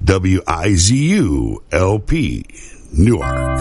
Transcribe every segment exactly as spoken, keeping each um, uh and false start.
W I Z U L P, Newark.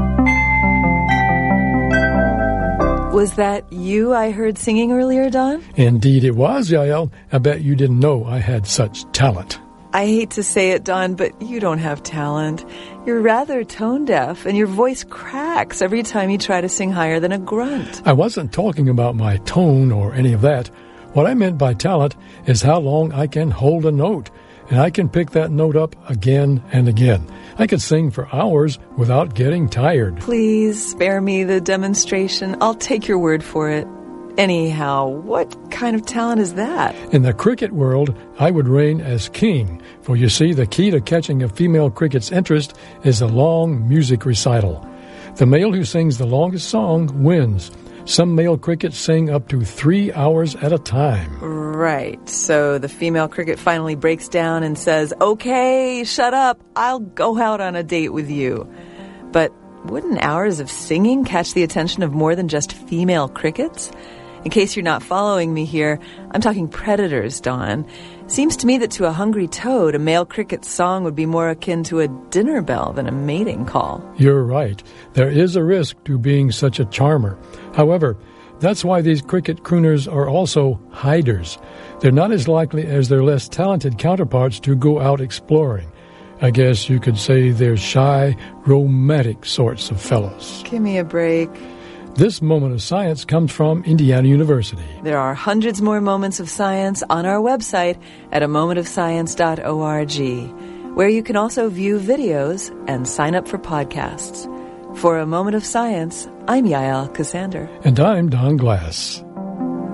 Was that you I heard singing earlier, Don? Indeed it was, Yael. I bet you didn't know I had such talent. I hate to say it, Don, but you don't have talent. You're rather tone-deaf, and your voice cracks every time you try to sing higher than a grunt. I wasn't talking about my tone or any of that. What I meant by talent is how long I can hold a note, and I can pick that note up again and again. I could sing for hours without getting tired. Please spare me the demonstration. I'll take your word for it. Anyhow, what kind of talent is that? In the cricket world, I would reign as king, for you see, the key to catching a female cricket's interest is a long music recital. The male who sings the longest song wins. Some male crickets sing up to three hours at a time. Right. So the female cricket finally breaks down and says, "Okay, shut up. I'll go out on a date with you." But wouldn't hours of singing catch the attention of more than just female crickets? In case you're not following me here, I'm talking predators, Don. Seems to me that to a hungry toad, a male cricket's song would be more akin to a dinner bell than a mating call. You're right. There is a risk to being such a charmer. However, that's why these cricket crooners are also hiders. They're not as likely as their less talented counterparts to go out exploring. I guess you could say they're shy, romantic sorts of fellows. Give me a break. This moment of science comes from Indiana University. There are hundreds more moments of science on our website at a moment of science dot org, where you can also view videos and sign up for podcasts. For A Moment of Science, I'm Yael Cassander. And I'm Don Glass.